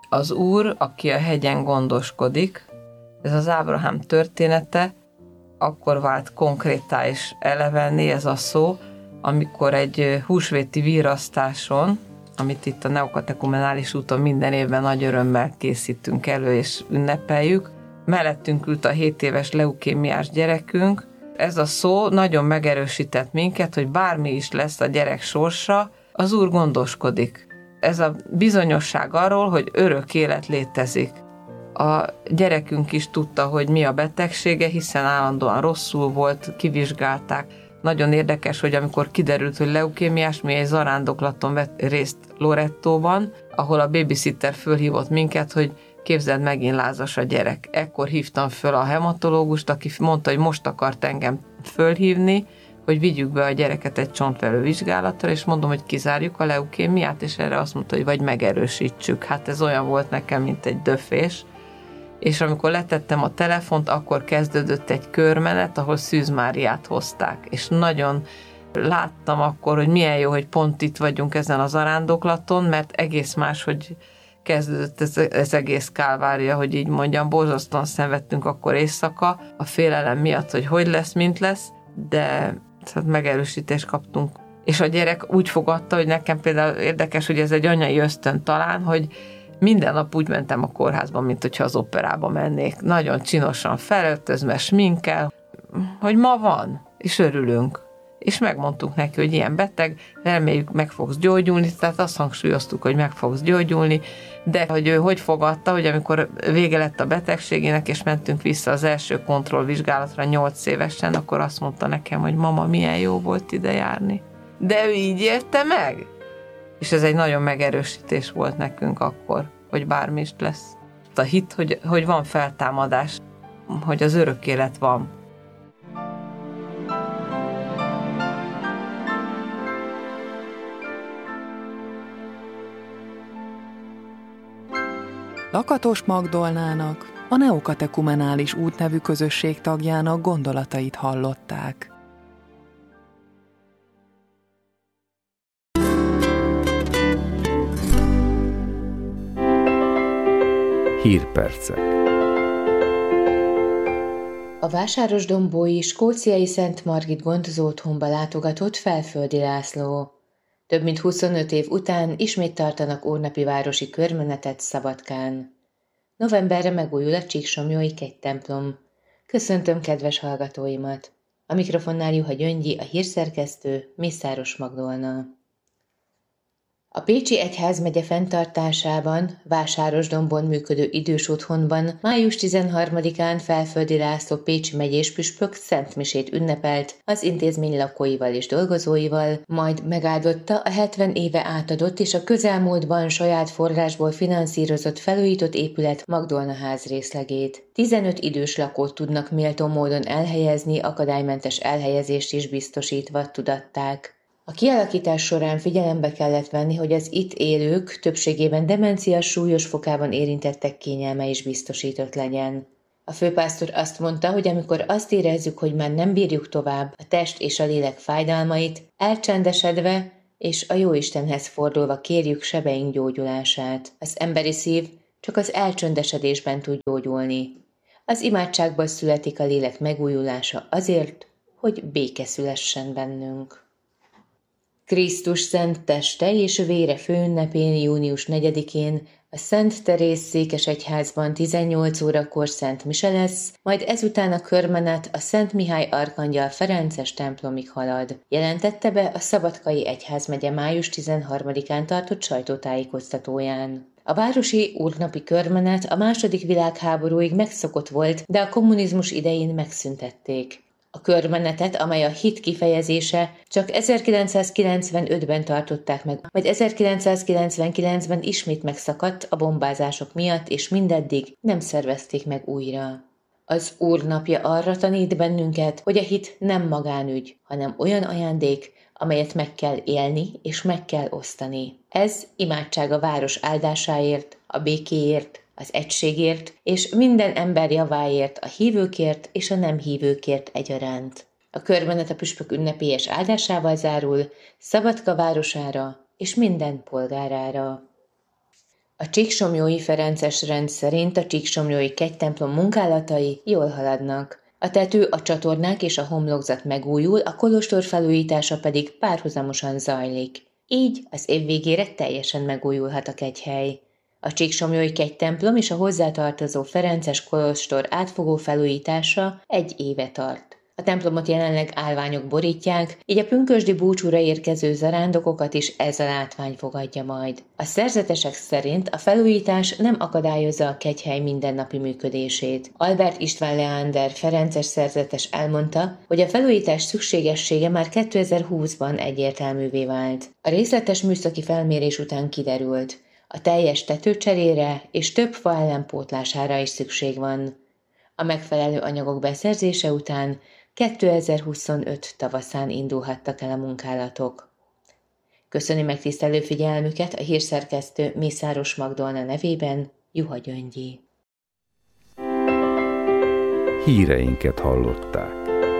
Az Úr, aki a hegyen gondoskodik, ez az Ábrahám története, akkor vált konkrétá és elevenné ez a szó, amikor egy húsvéti virasztáson, amit itt a neokatekumenális úton minden évben nagy örömmel készítünk elő és ünnepeljük, mellettünk ült a 7 éves leukémiás gyerekünk. Ez a szó nagyon megerősített minket, hogy bármi is lesz a gyerek sorsa, az Úr gondoskodik. Ez a bizonyosság arról, hogy örök élet létezik. A gyerekünk is tudta, hogy mi a betegsége, hiszen állandóan rosszul volt, kivizsgálták. Nagyon érdekes, hogy amikor kiderült, hogy leukémiás, mi egy zarándoklaton vett részt Lorettóban, ahol a babysitter fölhívott minket, hogy képzeld, megint lázas a gyerek. Ekkor hívtam föl a hematológust, aki mondta, hogy most akart engem fölhívni, hogy vigyük be a gyereket egy csontvelő vizsgálatra, és mondom, hogy kizárjuk a leukémiát, és erre azt mondta, hogy vagy megerősítsük. Hát ez olyan volt nekem, mint egy döfés. És amikor letettem a telefont, akkor kezdődött egy körmenet, ahol Szűz Máriát hozták. És nagyon láttam akkor, hogy milyen jó, hogy pont itt vagyunk ezen az zarándoklaton, mert egész más, hogy kezdődött ez egész kálvária, hogy így mondjam, borzasztóan szenvedtünk akkor éjszaka, a félelem miatt, hogy lesz, mint lesz, de hát megerősítést kaptunk. És a gyerek úgy fogadta, hogy nekem például érdekes, hogy ez egy anyai ösztön talán, hogy minden nap úgy mentem a kórházban, mint hogyha az operába mennék. Nagyon csinosan felöltözve, sminkel, hogy ma van, és örülünk. És megmondtuk neki, hogy ilyen beteg, reméljük meg fogsz gyógyulni, tehát azt hangsúlyoztuk, hogy meg fogsz gyógyulni, de hogy ő hogy fogadta, hogy amikor vége lett a betegségének, és mentünk vissza az első kontrollvizsgálatra 8 évesen, akkor azt mondta nekem, hogy mama, milyen jó volt ide járni. De ő így érte meg? És ez egy nagyon megerősítés volt nekünk akkor, hogy bármi is lesz. A hit, hogy van feltámadás, hogy az örök élet van. Lakatos Magdolnának, a Neokatekumenális út nevű közösség tagjának gondolatait hallották. Hírpercek. A vásárosdombói skóciai Szent Margit gondozó otthonba látogatott Felföldi László. Több mint 25 év után ismét tartanak úrnapi városi körmenetet Szabadkán. Novemberre megújul a Csíksomlyói kegytemplom. Köszöntöm kedves hallgatóimat! A mikrofonnál Juha Gyöngyi, a hírszerkesztő, Mészáros Magdolna. A Pécsi Egyházmegye fenntartásában, Vásárosdombon működő idős otthonban május 13-án Felföldi László pécsi megyés püspök szentmisét ünnepelt az intézmény lakóival és dolgozóival, majd megáldotta a 70 éve átadott és a közelmúltban saját forrásból finanszírozott felújított épület Magdolna ház részlegét. 15 idős lakót tudnak méltó módon elhelyezni, akadálymentes elhelyezést is biztosítva, tudatták. A kialakítás során figyelembe kellett venni, hogy az itt élők, többségében demencia súlyos fokában érintettek kényelme is biztosított legyen. A főpásztor azt mondta, hogy amikor azt érezzük, hogy már nem bírjuk tovább a test és a lélek fájdalmait, elcsendesedve és a Jóistenhez fordulva kérjük sebeink gyógyulását. Az emberi szív csak az elcsöndesedésben tud gyógyulni. Az imádságból születik a lélek megújulása azért, hogy béke szülessen bennünk. Krisztus szent teste és vére főünnepén június 4-én a Szent Teréz székesegyházban 18 órakor szent mise lesz, majd ezután a körmenet a Szent Mihály Arkangyal Ferences templomig halad, jelentette be a Szabadkai Egyházmegye május 13-án tartott sajtótájékoztatóján. A városi úrnapi körmenet a II. Világháborúig megszokott volt, de a kommunizmus idején megszüntették. A körmenetet, amely a hit kifejezése, csak 1995-ben tartották meg, majd 1999-ben ismét megszakadt a bombázások miatt, és mindeddig nem szervezték meg újra. Az Úr napja arra tanít bennünket, hogy a hit nem magánügy, hanem olyan ajándék, amelyet meg kell élni és meg kell osztani. Ez imádság a város áldásáért, a békéért, az egységért és minden ember javáért, a hívőkért és a nem hívőkért egyaránt. A körmenet a püspök ünnepélyes áldásával zárul Szabadka városára és minden polgárára. A csíksomlyói ferences rend szerint a csíksomlyói kegytemplom munkálatai jól haladnak. A tető, a csatornák és a homlokzat megújul, a kolostor felújítása pedig párhuzamosan zajlik. Így az év végére teljesen megújulhat a kegyhely. A csíksomlyói kegytemplom és a hozzátartozó ferences kolostor átfogó felújítása 1 éve tart. A templomot jelenleg állványok borítják, így a pünkösdi búcsúra érkező zarándokokat is ez a látvány fogadja majd. A szerzetesek szerint a felújítás nem akadályozza a kegyhely mindennapi működését. Albert István Leander ferences szerzetes elmondta, hogy a felújítás szükségessége már 2020-ban egyértelművé vált. A részletes műszaki felmérés után kiderült, a teljes tetőcserére és több fa ellenpótlására is szükség van. A megfelelő anyagok beszerzése után 2025 tavaszán indulhattak el a munkálatok. Köszöni megtisztelő figyelmüket a hírszerkesztő Mészáros Magdolna nevében, Juha Gyöngyi. Híreinket hallották.